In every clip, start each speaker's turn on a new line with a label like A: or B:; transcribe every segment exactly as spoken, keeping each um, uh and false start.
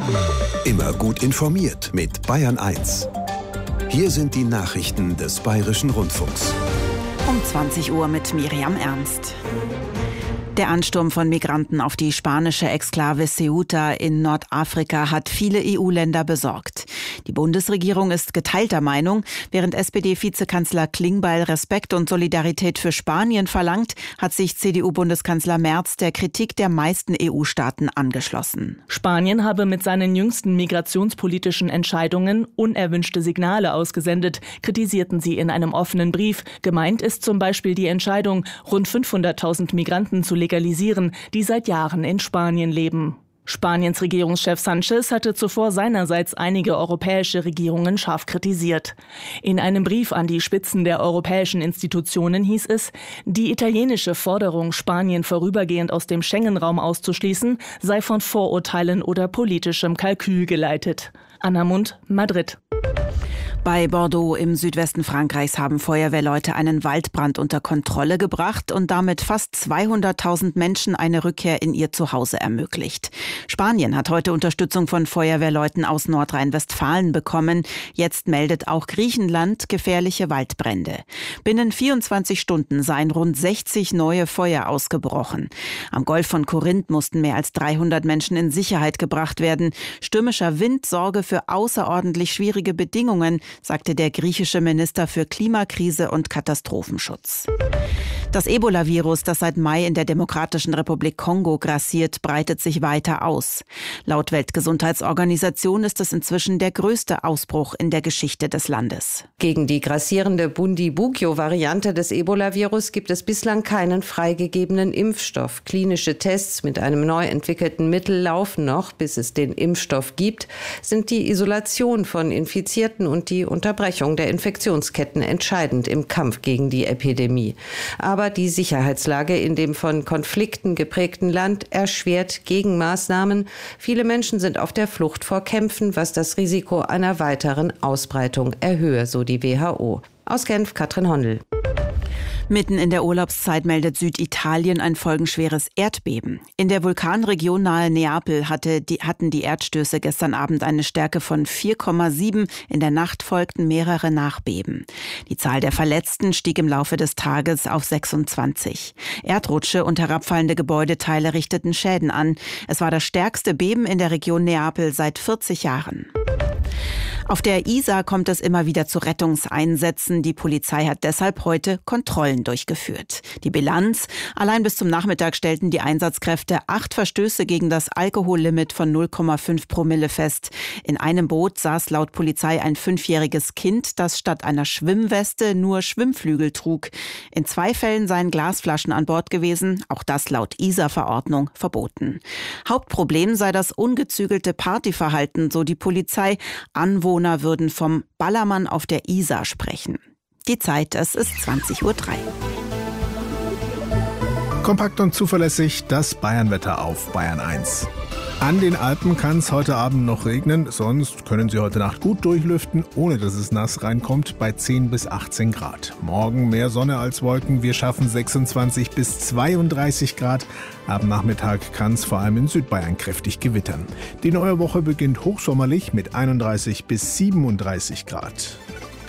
A: Immer gut informiert mit Bayern eins. Hier sind die Nachrichten des Bayerischen Rundfunks.
B: Um zwanzig Uhr mit Miriam Ernst. Der Ansturm von Migranten auf die spanische Exklave Ceuta in Nordafrika hat viele E U-Länder besorgt. Die Bundesregierung ist geteilter Meinung. Während S P D-Vizekanzler Klingbeil Respekt und Solidarität für Spanien verlangt, hat sich C D U-Bundeskanzler Merz der Kritik der meisten E U-Staaten angeschlossen.
C: Spanien habe mit seinen jüngsten migrationspolitischen Entscheidungen unerwünschte Signale ausgesendet, kritisierten sie in einem offenen Brief. Gemeint ist zum Beispiel die Entscheidung, rund fünfhunderttausend Migranten zu legalisieren, die seit Jahren in Spanien leben. Spaniens Regierungschef Sánchez hatte zuvor seinerseits einige europäische Regierungen scharf kritisiert. In einem Brief an die Spitzen der europäischen Institutionen hieß es, die italienische Forderung, Spanien vorübergehend aus dem Schengen-Raum auszuschließen, sei von Vorurteilen oder politischem Kalkül geleitet. Anna Mund, Madrid.
B: Bei Bordeaux im Südwesten Frankreichs haben Feuerwehrleute einen Waldbrand unter Kontrolle gebracht und damit fast zweihunderttausend Menschen eine Rückkehr in ihr Zuhause ermöglicht. Spanien hat heute Unterstützung von Feuerwehrleuten aus Nordrhein-Westfalen bekommen. Jetzt meldet auch Griechenland gefährliche Waldbrände. Binnen vierundzwanzig Stunden seien rund sechzig neue Feuer ausgebrochen. Am Golf von Korinth mussten mehr als dreihundert Menschen in Sicherheit gebracht werden. Stürmischer Wind sorge für außerordentlich schwierige Bedingungen, sagte der griechische Minister für Klimakrise und Katastrophenschutz. Das Ebola-Virus, das seit Mai in der Demokratischen Republik Kongo grassiert, breitet sich weiter aus. Laut Weltgesundheitsorganisation ist es inzwischen der größte Ausbruch in der Geschichte des Landes.
D: Gegen die grassierende Bundibugyo-Variante des Ebola-Virus gibt es bislang keinen freigegebenen Impfstoff. Klinische Tests mit einem neu entwickelten Mittel laufen noch, bis es den Impfstoff gibt. Sind die Isolation von Infizierten und die Unterbrechung der Infektionsketten entscheidend im Kampf gegen die Epidemie. Aber die Sicherheitslage in dem von Konflikten geprägten Land erschwert Gegenmaßnahmen. Viele Menschen sind auf der Flucht vor Kämpfen, was das Risiko einer weiteren Ausbreitung erhöhe, so die W H O. Aus Genf, Katrin Hondel.
B: Mitten in der Urlaubszeit meldet Süditalien ein folgenschweres Erdbeben. In der Vulkanregion nahe Neapel hatte die, hatten die Erdstöße gestern Abend eine Stärke von vier Komma sieben. In der Nacht folgten mehrere Nachbeben. Die Zahl der Verletzten stieg im Laufe des Tages auf sechsundzwanzig. Erdrutsche und herabfallende Gebäudeteile richteten Schäden an. Es war das stärkste Beben in der Region Neapel seit vierzig Jahren. Auf der Isar kommt es immer wieder zu Rettungseinsätzen. Die Polizei hat deshalb heute Kontrollen durchgeführt. Die Bilanz: Allein bis zum Nachmittag stellten die Einsatzkräfte acht Verstöße gegen das Alkohollimit von null Komma fünf Promille fest. In einem Boot saß laut Polizei ein fünfjähriges Kind, das statt einer Schwimmweste nur Schwimmflügel trug. In zwei Fällen seien Glasflaschen an Bord gewesen, auch das laut Isar-Verordnung verboten. Hauptproblem sei das ungezügelte Partyverhalten, so die Polizei. Anwohner würden vom Ballermann auf der Isar sprechen. Die Zeit, es ist zwanzig Uhr drei.
E: Kompakt und zuverlässig das Bayernwetter auf Bayern eins. An den Alpen kann es heute Abend noch regnen, sonst können Sie heute Nacht gut durchlüften, ohne dass es nass reinkommt, bei zehn bis achtzehn Grad. Morgen mehr Sonne als Wolken, wir schaffen sechsundzwanzig bis zweiunddreißig Grad. Ab Nachmittag kann es vor allem in Südbayern kräftig gewittern. Die neue Woche beginnt hochsommerlich mit einunddreißig bis siebenunddreißig Grad.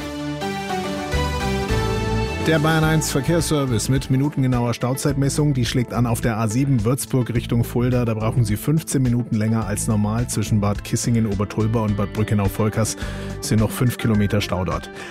E: Der Bayern eins Verkehrsservice mit minutengenauer Stauzeitmessung, die schlägt an auf der A sieben Würzburg Richtung Fulda. Da brauchen Sie fünfzehn Minuten länger als normal. Zwischen Bad Kissingen, Obertulba und Bad Brückenau-Volkers sind noch fünf Kilometer Stau dort.